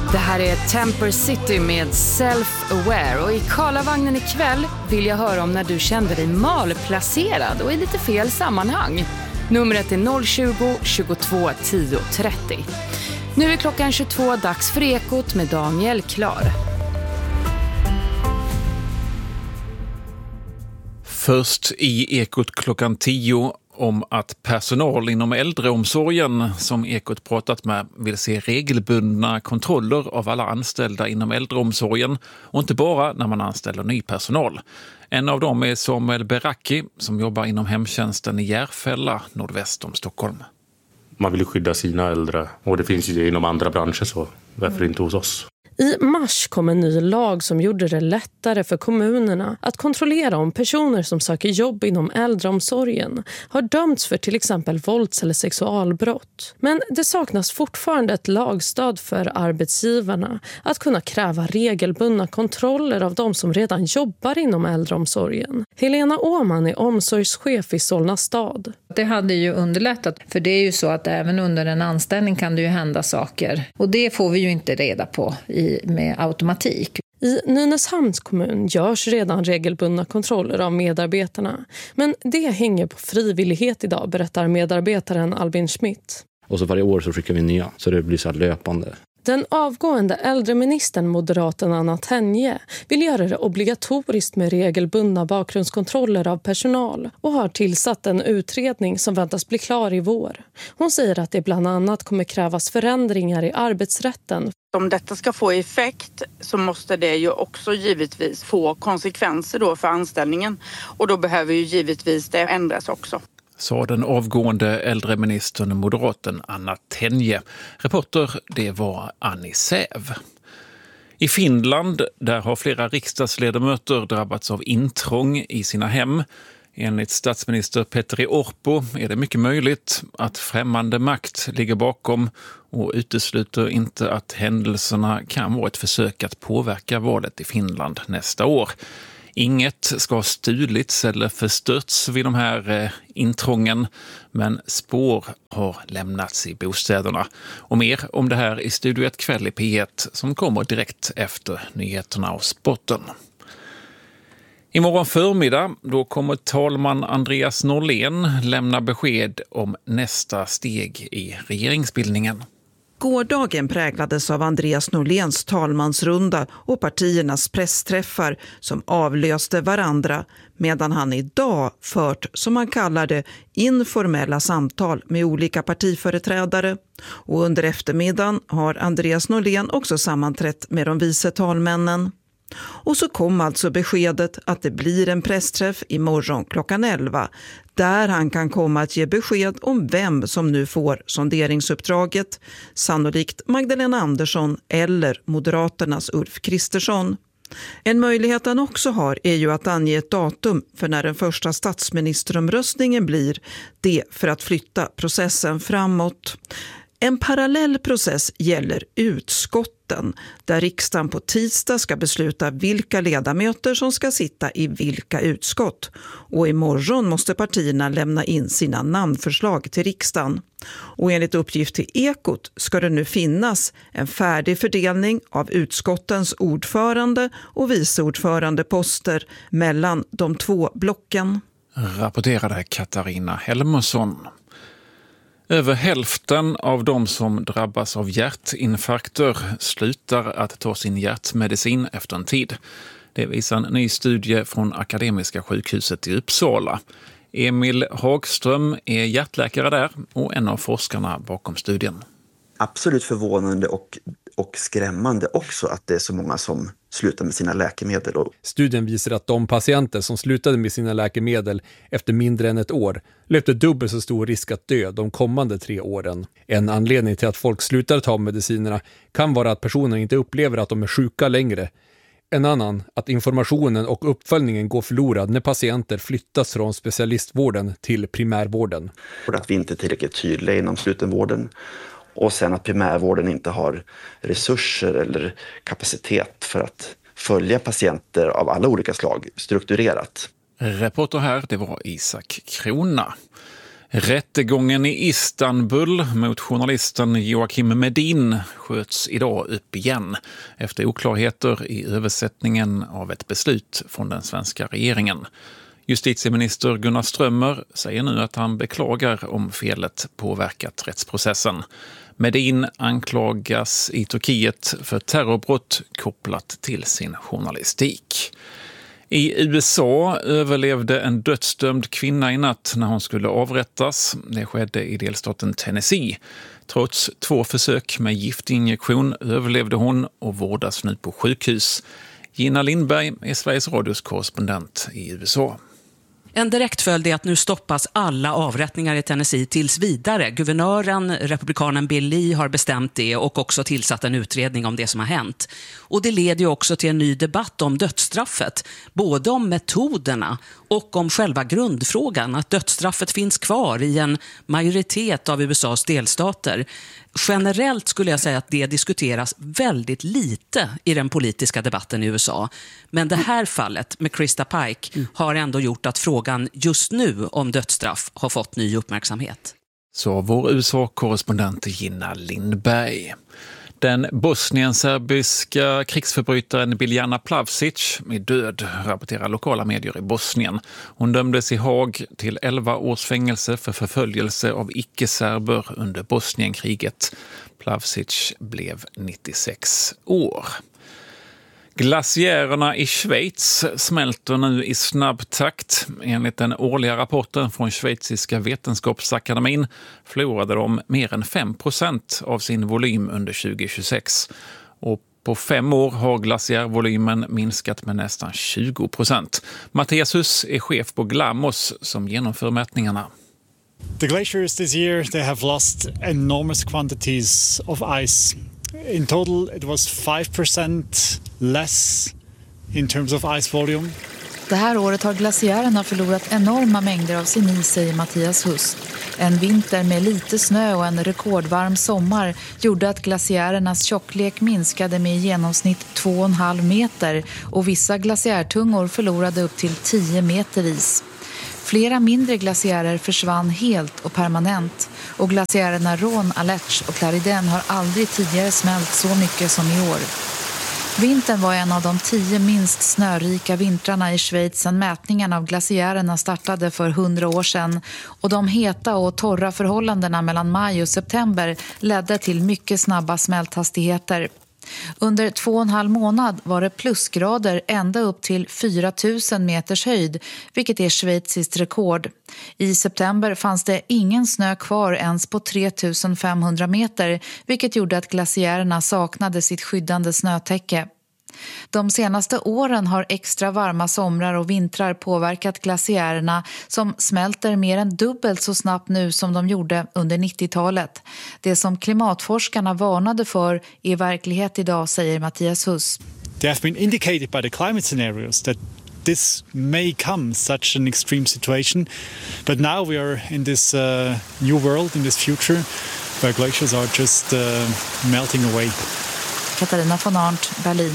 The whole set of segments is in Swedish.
Det här är Temper City med Self-Aware och i Karlavagnen ikväll vill jag höra om när du kände dig malplacerad och i lite fel sammanhang. Numret är 020 22 10 30. Nu är klockan 22, dags för Ekot med Daniel Klar. Först i Ekot klockan 10 om att personal inom äldreomsorgen som Ekot pratat med vill se regelbundna kontroller av alla anställda inom äldreomsorgen och inte bara när man anställer ny personal. En av dem är Samuel Beraki som jobbar inom hemtjänsten i Järfälla, nordväst om Stockholm. Man vill skydda sina äldre och det finns ju inom andra branscher, så varför inte hos oss? I mars kom en ny lag som gjorde det lättare för kommunerna att kontrollera om personer som söker jobb inom äldreomsorgen har dömts för till exempel vålds- eller sexualbrott. Men det saknas fortfarande ett lagstöd för arbetsgivarna att kunna kräva regelbundna kontroller av de som redan jobbar inom äldreomsorgen. Helena Åman är omsorgschef i Solna stad. Det hade ju underlättat, för det är ju så att även under en anställning kan det ju hända saker. Och det får vi ju inte reda på med automatik. I Nynäshamns kommun görs redan regelbundna kontroller av medarbetarna. Men det hänger på frivillighet idag, berättar medarbetaren Albin Schmidt. Och så varje år så skickar vi nya, så det blir så här löpande. Den avgående äldreministern moderaten Anna Tenje vill göra det obligatoriskt med regelbundna bakgrundskontroller av personal och har tillsatt en utredning som väntas bli klar i vår. Hon säger att det bland annat kommer krävas förändringar i arbetsrätten. Om detta ska få effekt så måste det ju också givetvis få konsekvenser då för anställningen och då behöver ju givetvis det ändras också. Sa den avgående äldreministern moderaten Anna Tenje. Reporter, det var Annie Säv. I Finland, där har flera riksdagsledamöter drabbats av intrång i sina hem. Enligt statsminister Petteri Orpo är det mycket möjligt att främmande makt ligger bakom och utesluter inte att händelserna kan vara ett försök att påverka valet i Finland nästa år. Inget ska ha stulits eller förstörts vid de här intrången, men spår har lämnats i bostäderna. Och mer om det här i Studio 1 kväll i P1 som kommer direkt efter nyheterna och sporten. Imorgon förmiddag då kommer talman Andreas Norlén lämna besked om nästa steg i regeringsbildningen. Gårdagen präglades av Andreas Norléns talmansrunda och partiernas pressträffar som avlöste varandra, medan han idag fört, som man kallar det, informella samtal med olika partiföreträdare. Och under eftermiddagen har Andreas Norlén också sammanträtt med de vice talmännen. Och så kom alltså beskedet att det blir en pressträff imorgon klockan 11 där han kan komma att ge besked om vem som nu får sonderingsuppdraget, sannolikt Magdalena Andersson eller Moderaternas Ulf Kristersson. En möjlighet han också har är ju att ange ett datum för när den första statsministeromröstningen blir, det för att flytta processen framåt. En parallell process gäller utskotten, där riksdagen på tisdag ska besluta vilka ledamöter som ska sitta i vilka utskott. Och imorgon måste partierna lämna in sina namnförslag till riksdagen. Och enligt uppgift till Ekot ska det nu finnas en färdig fördelning av utskottens ordförande och viceordförandeposter mellan de två blocken. Rapporterade Katarina Helmersson. Över hälften av de som drabbas av hjärtinfarkter slutar att ta sin hjärtmedicin efter en tid. Det visar en ny studie från Akademiska sjukhuset i Uppsala. Emil Hagström är hjärtläkare där och en av forskarna bakom studien. Absolut förvånande och skrämmande också att det är så många som slutar med sina läkemedel. Studien visar att de patienter som slutade med sina läkemedel efter mindre än ett år löpte dubbelt så stor risk att dö de kommande 3 åren. En anledning till att folk slutar ta medicinerna kan vara att personer inte upplever att de är sjuka längre. En annan, att informationen och uppföljningen går förlorad när patienter flyttas från specialistvården till primärvården. För att vi inte är tillräckligt tydliga inom slutenvården. Och sen att primärvården inte har resurser eller kapacitet för att följa patienter av alla olika slag strukturerat. Reporter här, det var Isak Krona. Rättegången i Istanbul mot journalisten Joakim Medin sköts idag upp igen efter oklarheter i översättningen av ett beslut från den svenska regeringen. Justitieminister Gunnar Strömmer säger nu att han beklagar om felet påverkat rättsprocessen. Medin anklagas i Turkiet för terrorbrott kopplat till sin journalistik. I USA överlevde en dödsdömd kvinna i natt när hon skulle avrättas. Det skedde i delstaten Tennessee. Trots 2 försök med giftinjektion överlevde hon och vårdas nu på sjukhus. Gina Lindberg är Sveriges Radios korrespondent i USA. En direkt följd är att nu stoppas alla avrättningar i Tennessee tills vidare. Guvernören, republikanen Bill Lee, har bestämt det och också tillsatt en utredning om det som har hänt. Och det leder ju också till en ny debatt om dödsstraffet. Både om metoderna och om själva grundfrågan, att dödsstraffet finns kvar i en majoritet av USAs delstater. Generellt skulle jag säga att det diskuteras väldigt lite i den politiska debatten i USA. Men det här fallet med Krista Pike har ändå gjort att frågan just nu om dödsstraff har fått ny uppmärksamhet. Så vår USA-korrespondent Gina Lindberg. Den bosnienserbiska krigsförbrytaren Biljana Plavsic är död, rapporterar lokala medier i Bosnien. Hon dömdes i Haag till 11 års fängelse för förföljelse av icke-serber under Bosnienkriget. Plavsic blev 96 år. Glaciärerna i Schweiz smälter nu i snabb takt. Enligt den årliga rapporten från Schweiziska vetenskapsakademin förlorade de mer än 5% av sin volym under 2026. Och på 5 år har glaciärvolymen minskat med nästan 20%. Mattias Huss är chef på Glamos som genomför mätningarna. The glaciers this year, they have lost enormous quantities of ice. In total, it was 5% less in terms of ice volume. Det här året har glaciärerna förlorat enorma mängder av sin is, säger Mattias Huss. En vinter med lite snö och en rekordvarm sommar gjorde att glaciärernas tjocklek minskade med i genomsnitt 2,5 meter och vissa glaciärtungor förlorade upp till 10 meter is. Flera mindre glaciärer försvann helt och permanent och glaciärerna Rhône, Aletsch och Clariden har aldrig tidigare smält så mycket som i år. Vintern var en av de 10 minst snörika vintrarna i Schweiz sedan mätningarna av glaciärerna startade för 100 år sedan och de heta och torra förhållandena mellan maj och september ledde till mycket snabba smälthastigheter. Under 2,5 månad var det plusgrader ända upp till 4000 meters höjd, vilket är schweiziskt rekord. I september fanns det ingen snö kvar ens på 3500 meter, vilket gjorde att glaciärerna saknade sitt skyddande snötäcke. De senaste åren har extra varma somrar och vintrar påverkat glaciärerna som smälter mer än dubbelt så snabbt nu som de gjorde under 90-talet. Det som klimatforskarna varnade för är verklighet idag, säger Mattias Huss. They have been indicated by the climate scenarios that this may come, such an extreme situation. But now we are in this new world, in this future, where glaciers are just melting away. Katarina von Arndt, Berlin.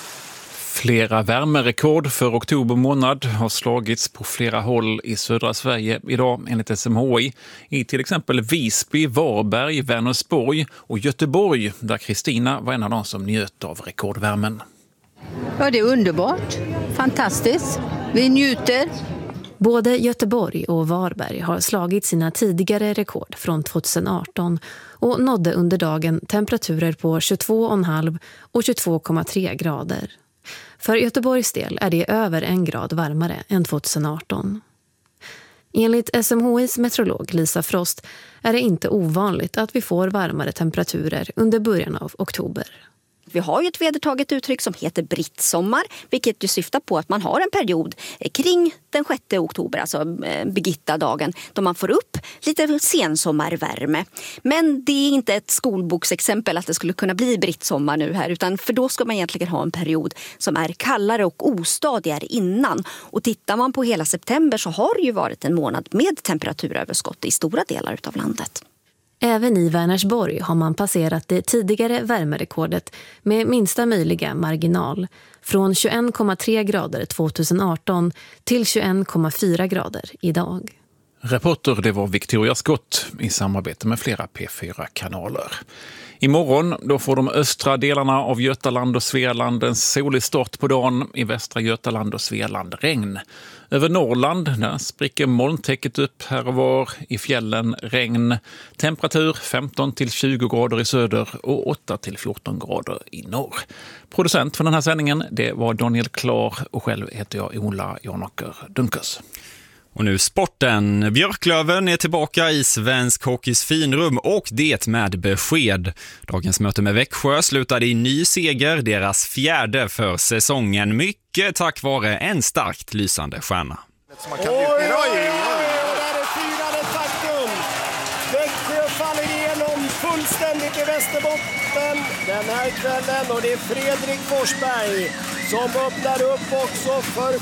Flera värmerekord för oktober månad har slagits på flera håll i södra Sverige idag enligt SMHI. I till exempel Visby, Varberg, Vänersborg och Göteborg där Kristina var en av de som njöt av rekordvärmen. Ja, det är underbart. Fantastiskt. Vi njuter. Både Göteborg och Varberg har slagit sina tidigare rekord från 2018 och nådde under dagen temperaturer på 22,5 och 22,3 grader. För Göteborgs del är det över 1 grad varmare än 2018. Enligt SMHIs meteorolog Lisa Frost är det inte ovanligt att vi får varmare temperaturer under början av oktober. Vi har ju ett vedertaget uttryck som heter brittsommar, vilket ju syftar på att man har en period kring den 6 oktober, alltså Birgitta-dagen, då man får upp lite sensommarvärme. Men det är inte ett skolboksexempel att det skulle kunna bli brittsommar nu här, utan för då ska man egentligen ha en period som är kallare och ostadigare innan. Och tittar man på hela september så har det ju varit en månad med temperaturöverskott i stora delar av landet. Även i Vänersborg har man passerat det tidigare värmerekordet med minsta möjliga marginal från 21,3 grader 2018 till 21,4 grader idag. Reporter det var Victoria Scott i samarbete med flera P4-kanaler. Imorgon då får de östra delarna av Götaland och Svealand en solig start på dagen. I västra Götaland och Svealand regn. Över Norrland där spricker molntäcket upp här och var. I fjällen regn. Temperatur 15-20 grader i söder och 8-14 grader i norr. Producent för den här sändningen det var Daniel Klar och själv heter jag Ola Janåker Dunkers. Och nu sporten. Björklöven är tillbaka i svensk hockeys finrum och det med besked. Dagens möte med Växjö slutade i ny seger, deras 4:e för säsongen. Mycket tack vare en starkt lysande stjärna. Där är firade faktum. Växjö faller igenom fullständigt i Västerbotten den här kvällen och det är Fredrik Forsberg som öppnar upp också för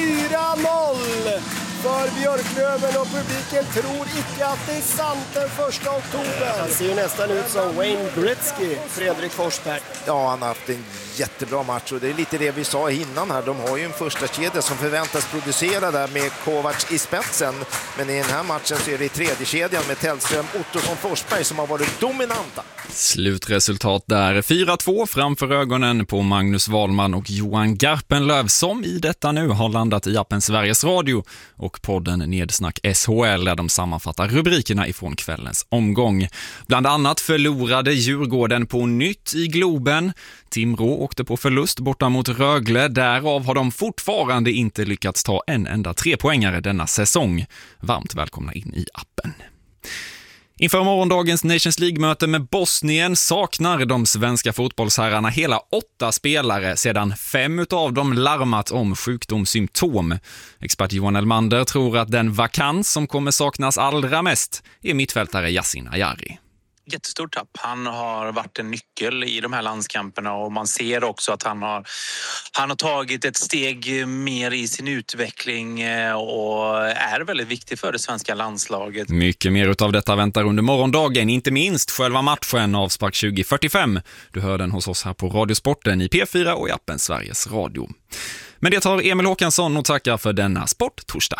4-0. För Björklöven och publiken tror inte att det är sant den 1 oktober. Han ser ju nästan ut som Wayne Gretzky, Fredrik Forsberg. Ja, han har haft en jättebra match och det är lite det vi sa innan här. De har ju en första kedja som förväntas producera där med Kovacs i spetsen. Men i den här matchen så är det i tredje kedjan med Tellström, Ottosson, Forsberg som har varit dominanta. Slutresultat där 4-2 framför ögonen på Magnus Wahlman och Johan Garpenlöv som i detta nu har landat i appen Sveriges Radio och podden Nedsnack SHL där de sammanfattar rubrikerna ifrån kvällens omgång. Bland annat förlorade Djurgården på nytt i Globen. Timrå åkte på förlust borta mot Rögle. Därav har de fortfarande inte lyckats ta en enda 3-poängare denna säsong. Varmt välkomna in i appen. Inför morgondagens Nations League-möte med Bosnien saknar de svenska fotbollsherrarna hela 8 spelare sedan 5 av dem larmat om sjukdomssymptom. Expert Johan Elmander tror att den vakans som kommer saknas allra mest är mittfältare Yasin Ayari. Jättestort tapp. Han har varit en nyckel i de här landskamperna och man ser också att han har tagit ett steg mer i sin utveckling och är väldigt viktig för det svenska landslaget. Mycket mer utav detta väntar under morgondagen, inte minst själva matchen avspark 20:45. Du hör den hos oss här på Radiosporten i P4 och i appen Sveriges Radio. Men det tar Emil Håkansson och tackar för denna sporttorsdag.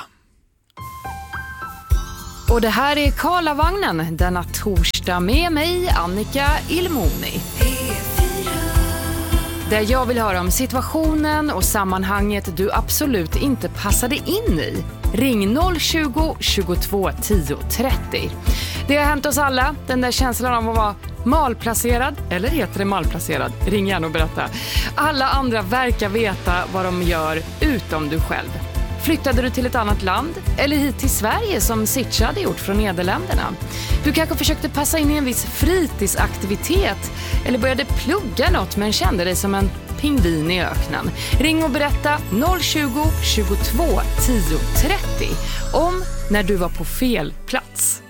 Och det här är Karlavagnen denna torsdag med mig, Annika Ilmoni. Där jag vill höra om situationen och sammanhanget du absolut inte passade in i. Ring 020 22 10 30. Det har hänt oss alla, den där känslan av att vara malplacerad, eller heter det malplacerad? Ring gärna och berätta. Alla andra verkar veta vad de gör utom du själv. Flyttade du till ett annat land eller hit till Sverige som Sitcha hade gjort från Nederländerna? Du kanske försökte passa in i en viss fritidsaktivitet eller började plugga något men kände dig som en pingvin i öknen. Ring och berätta 020 22 10 30 om när du var på fel plats.